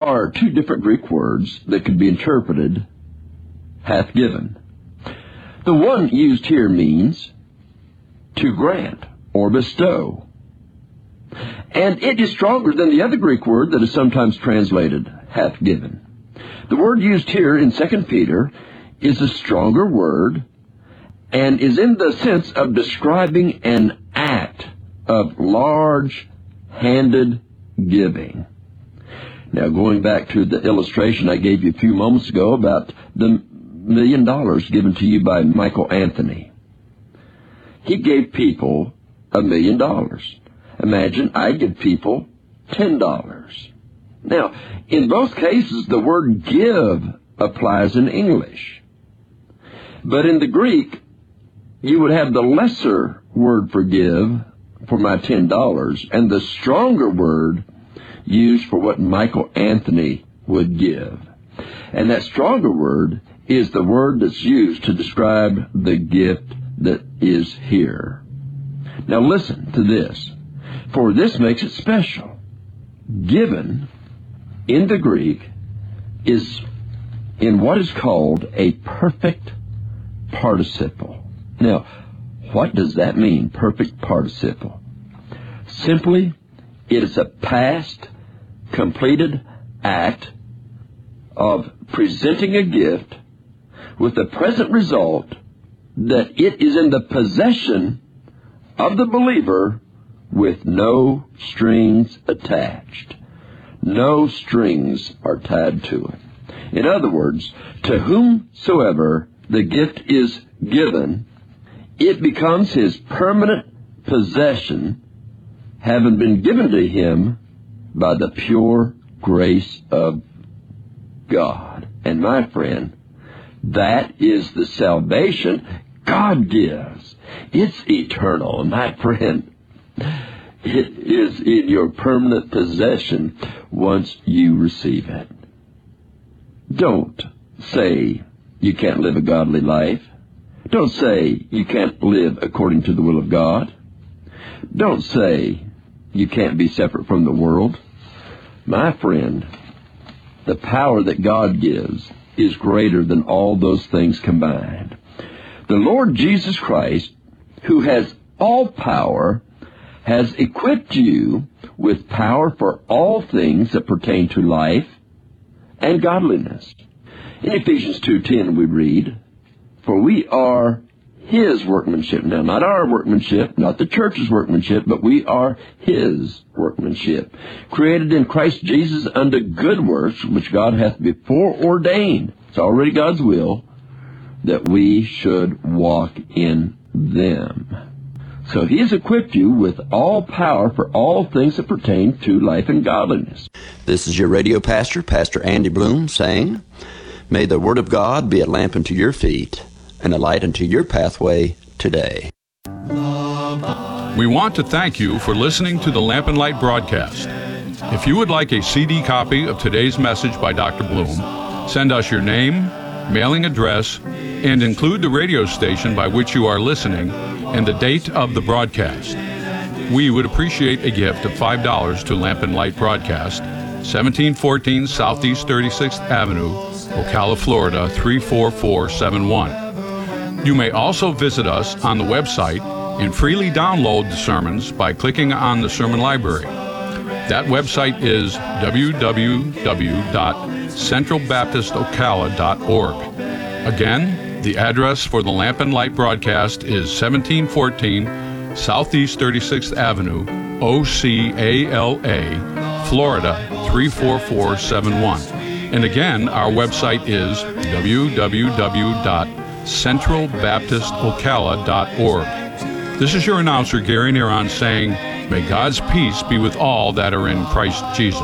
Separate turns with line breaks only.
are two different Greek words that could be interpreted hath given. The one used here means to grant or bestow. And it is stronger than the other Greek word that is sometimes translated hath given. The word used here in 2 Peter is a stronger word and is in the sense of describing an act of large-handed giving. Now, going back to the illustration I gave you a few moments ago about the $1 million given to you by Michael Anthony. He gave people $1 million. Imagine I give people $10. Now, in both cases, the word give applies in English. But in the Greek, you would have the lesser word for give for my $10 and the stronger word used for what Michael Anthony would give. And that stronger word is the word that's used to describe the gift that is here. Now listen to this, for this makes it special. Given in the Greek is in what is called a perfect participle. Now, what does that mean, perfect participle? Simply, it is a past, completed act of presenting a gift with the present result that it is in the possession of the believer with no strings attached. No strings are tied to it. In other words, to whomsoever the gift is given, it becomes his permanent possession, having been given to him by the pure grace of God. And my friend, that is the salvation God gives. It's eternal, my friend. It is in your permanent possession once you receive it. Don't say you can't live a godly life. Don't say you can't live according to the will of God. Don't say you can't be separate from the world. My friend, the power that God gives is greater than all those things combined. The Lord Jesus Christ, who has all power, has equipped you with power for all things that pertain to life and godliness. In Ephesians 2:10 we read, for we are His workmanship. Now, not our workmanship, not the church's workmanship, but we are His workmanship, created in Christ Jesus unto good works, which God hath before ordained. It's already God's will that we should walk in them. So He has equipped you with all power for all things that pertain to life and godliness.
This is your radio pastor, Pastor Andy Bloom, saying, may the Word of God be a lamp unto your feet and a light unto your pathway today.
We want to thank you for listening to the Lamp and Light broadcast. If you would like a CD copy of today's message by Dr. Bloom, send us your name, mailing address, and include the radio station by which you are listening and the date of the broadcast. We would appreciate a gift of $5 to Lamp and Light Broadcast, 1714 Southeast 36th Avenue, Ocala, Florida 34471. You may also visit us on the website and freely download the sermons by clicking on the Sermon Library. That website is www.centralbaptistocala.org. Again, the address for the Lamp and Light broadcast is 1714 Southeast 36th Avenue, Ocala, Florida 34471. And again, our website is www.centralbaptistocala.org. This is your announcer, Gary Neron, saying, may God's peace be with all that are in Christ Jesus.